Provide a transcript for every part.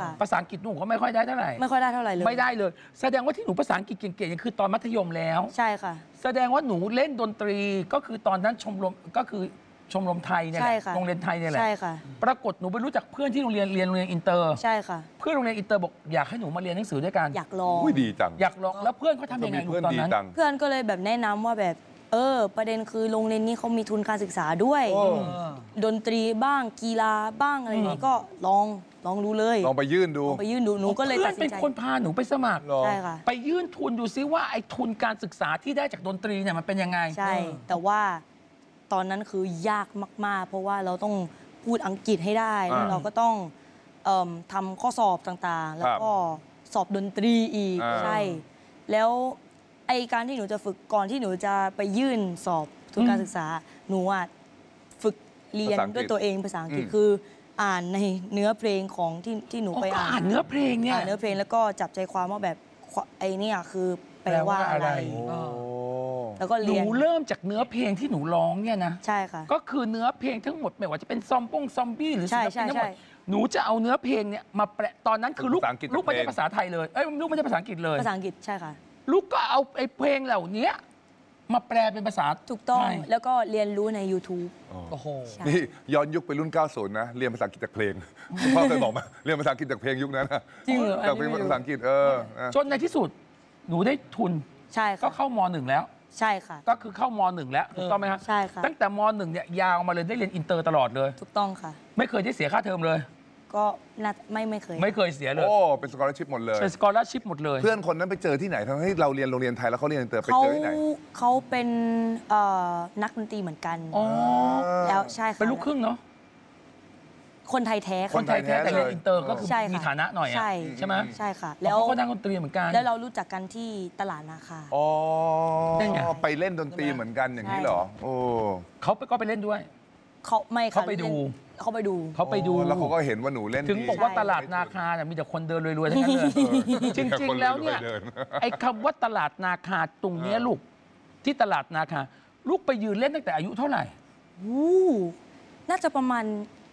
ค่ะภาษาอังกฤษหนูก็ไม่ค่อยได้เท่าไหร่ไม่ค่อยได้เท่าไหร่เลยไม่ได้เลยแสดงว่าที่หนูภาษาอังกฤษเก่งๆคือตอนมัธยมแล้วใช่ค่ะแสดงว่าหนูเล่นดนตรีก็คือตอนนั้นชมรมก็คือชมรมไทยเนี่ยแหละโรงเรียนไทยเนี่ยแหละใช่ค่ะปรากฏหนูไปรู้จักเพื่อนที่โรงเรียนอินเตอร์ใช่ค่ะเพื่อนโรงเรียนอินเตอร์บอกอยากให้หนูมาเรียนหนังสือด้วยกันอยากลองดีจังอยากลองแล้วเพื่อนเขาทำยังไงตอนนั้นเพื่อนก็เลยแบบแนะนำว่าแบบประเด็นคือโรงเรียนนี้เขามีทุนการศึกษาด้วยดนตรีบ้างกีฬาบ้างอะไรนี้ก็ลองดูเลยลองไปยื่นดูหนูก็เลยตัดสินใจเป็นคนพาหนูไปสมัครใช่ค่ะไปยื่นทุนดูซิว่าไอ้ทุนการศึกษาที่ได้จากดนตรีเนี่ยมันเป็นยังไงใช่แต่ว่าตอนนั้นคือยากมากๆเพราะว่าเราต้องพูดอังกฤษให้ได้แล้วเราก็ต้องทำข้อสอบต่างๆแล้วก็สอบดนตรีอีกใช่แล้วไอการที่หนูจะฝึกก่อนที่หนูจะไปยื่นสอบทุนการศึกษาหนูฝึกเรียนด้วยตัวเองภาษาอังกฤษคืออ่านในเนื้อเพลงของที่หนูไปอ่านเนื้อเพลงเนี่ยอ่านเนื้อเพลงแล้วก็จับใจความว่าแบบไอเนี่ยคือแปลว่าอะไรแล้วก็เรียนหนูเริ่มจากเนื้อเพลงที่หนูร้องเนี่ยนะใช่ค่ะก็คือเนื้อเพลงทั้งหมดไม่ว่าจะเป็นซอมบี้หรือศิลปินทั้งหมดหนูจะเอาเนื้อเพลงเนี่ยมาแปลตอนนั้นคือลูกไม่ใช่ภาษาไทยเลยลูกไม่ใช่ภาษาอังกฤษเลยภาษาอังกฤษใช่ค่ะลูกก็เอาไอ้เพลงเหล่านี้มาแปลเป็นภาษาถูกต้องแล้วก็เรียนรู้ใน YouTube โอ้โหนี่ย้อนยุคไปรุ่น 90 นะเรียนภาษาอังกฤษจากเพลงพ่อเคยบอกมาเรียนภาษาอังกฤษจากเพลงยุคนั้นนะจริงเหรอจากเพลงภาษาอังกฤษจนในที่สุดหนูได้ทุนใช่ค่ะก็เข้าม.1 แล้วใช่ค่ะก็คือเข้าม.1 แล้วถูกต้องไหมครับใช่ค่ะตั้งแต่ม.1 เนี่ยยาวมาเลยได้เรียนอินเตอร์ตลอดเลยถูกต้องค่ะไม่เคยได้เสียค่าเทอมเลยก็ไม่เคยเสียเลยเป็นสกอลาร์ชิพหมดเลยเป็นสกอลาร์ชิพหมดเลยเพื่อนคนนั้นไปเจอที่ไหนทำให้เราเรียนโรงเรียนไทยแล้วเขาเรียนอินเตอร์ไปเจอที่ไหนเขาเป็นนักดนตรีเหมือนกันแล้วใช่ค่ะเป็นลูกครึ่งเนาะคนไทยแท้คนไทยแท้แต่เรียนอินเตอร์ก็คือมีฐานะหน่อยใช่ไหมใช่ค่ะแล้วเขาก็นักดนตรีเหมือนกันแล้วเรารู้จักกันที่ตลาดนาคาไปเล่นดนตรีเหมือนกันอย่างนี้เหรอโอ้เขาก็ไปเล่นด้วยเขาไปดูแล้วเขาก็เห็นว่าหนูเล่นถึงบอกว่าตลาดนาคาเนี่ยมีแต่คนเดินรวยๆทั้งนั้นเลยจริงๆแล้วเนี่ยไอ้คำว่าตลาดนาคาตรงนี้ลูกที่ตลาดนาคาลูกไปยืนเล่นตั้งแต่อายุเท่าไหร่น่าจะประมาณ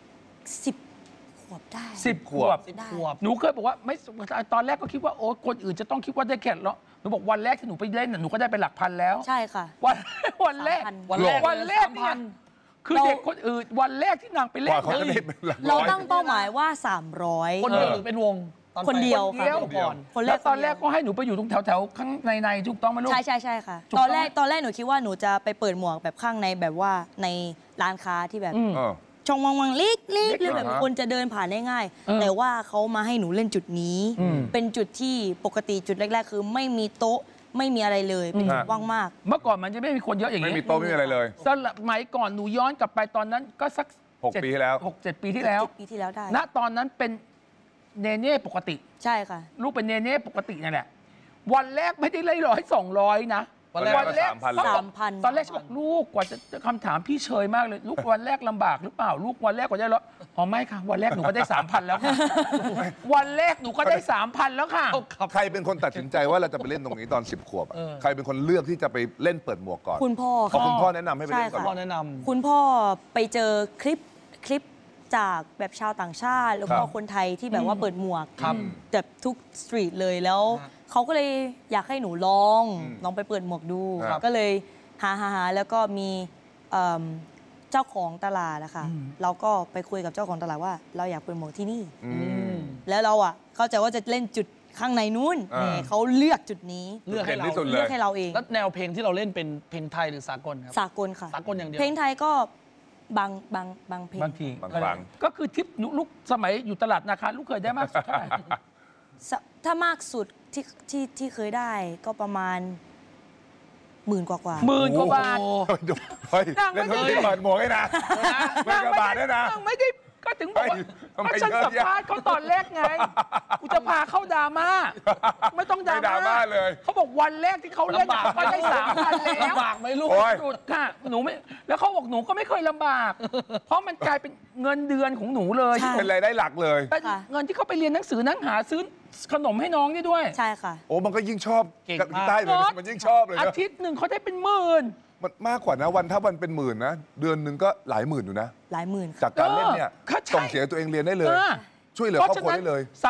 10 ขวบได้ 10 ขวบหนูเคยบอกว่าไม่ตอนแรกก็คิดว่าโอ้คนอื่นจะต้องคิดว่าได้แค่แล้วหนูบอกวันแรกที่หนูไปเล่นหนูก็ได้เป็นหลักพันแล้วใช่ค่ะวันแรกเนี่ยคือเด็กคนอื่นวันแรกที่นางไปเล่นเราตั้งเป้าหมายว่า300 คนเดียวหรือเป็นวงคนเดียวค่ะคนแรกตอนแรกก็ให้หนูไปอยู่ตรงแถวข้างในถูกต้องไหมลูกใช่ค่ะตอนแรกหนูคิดว่าหนูจะไปเปิดหมวกแบบข้างในแบบว่าในร้านค้าที่แบบช่องวังเล็กๆแบบคนจะเดินผ่านได้ง่ายแต่ว่าเขามาให้หนูเล่นจุดนี้เป็นจุดที่ปกติจุดแรกๆคือไม่มีโต๊ะไม่มีอะไรเลยเป็นจุดว่างมากเมื่อก่อนมันจะไม่มีคนเยอะอย่างนี้ไม่มีโต๊ะไม่มีอะไรเลยสมัยก่อนหนูย้อนกลับไปตอนนั้นก็สัก 6 ปีที่แล้ว 6-7 ปีที่แล้วได้ณตอนนั้นเป็นเนเน่ปกติใช่ค่ะลูกเป็นเนเน่ปกตินั่นแหละวันแรกไม่ได้เลย100-200นะวันแรก 3,000 ตอนแรกฉันบอกลูกกว่าจะคำถามพี่เชยมากเลยลูกวันแรกลำบากหรือเปล่าลูกวันแรกกว่าได้แล้วไม่ค่ะวันแรกหนูก็ได้ 3,000 แล้วค่ะวันแรกหนูก็ได้ 3,000 แล้วค่ะใครเป็นคนตัดสินใจว่าเราจะไปเล่นตรงนี้ตอน10 ขวบใครเป็นคนเลือกที่จะไปเล่นเปิดหมวกก่อนคุณพ่อคุณพ่อแนะนำให้ไปเล่นก่อนคุณพ่อไปเจอคลิปจากแบบชาวต่างชาติแล้วก็คนไทยที่แบบว่าเปิดหมวกแบบทุกสตรีทเลยแล้วเขาก็เลยอยากให้หนูลองไปเปิดหมวกดูก็เลยหาแล้วก็มีเจ้าของตลาดนะคะเราก็ไปคุยกับเจ้าของตลาดว่าเราอยากเปิดหมวกที่นี่แล้วเราเข้าใจว่าจะเล่นจุดข้างในนู้นเขาเลือกจุดนี้เลือกให้เราเองแล้วแนวเพลงที่เราเล่นเป็นเพลงไทยหรือสากลครับสากลค่ะสากลอย่างเดียวเพลงไทยก็บางเพลงบางทีก็คือทิปลูกสมัยอยู่ตลาดนาคาลูกเคยได้มากสุดเท่าไหร่ถ้ามากสุดที่เคยได้ก็ประมาณ10,000 กว่า 10,000 กว่าบาทเล่นคนที่เปิดหมวกให้นะ10,000 กว่าบาทได้นะไม่ได้ก็ถึงบอกว่าฉันสัมภาษณ์เขาตอนแรกไงกูจะพาเข้าดราม่าไม่ต้องดราม่าเลยเขาบอกวันแรกที่เขาเล่นเขาได้ 3,000 แล้วลำบากไหมลูกสุดค่ะหนูไม่แล้วเขาบอกหนูก็ไม่เคยลำบากเพราะมันกลายเป็นเงินเดือนของหนูเลยเป็นรายได้หลักเลยเป็นเงินที่เขาไปเรียนหนังสือนั่งหาซื้อขนมให้น้องนี่ด้วยใช่ค่ะโอ้มันก็ยิ่งชอบใต้เลยมันยิ่งชอบเลยอาทิตย์หนึ่งเขาได้เป็น10,000 มันมากกว่านะถ้าวันเป็น10,000นะเดือนหนึ่งก็หลายหมื่นอยู่นะหลายหมื่นจากการเล่นเนี่ยส่งเสียตัวเองเรียนได้เลยช่วยเหลือครอบครัวได้เลย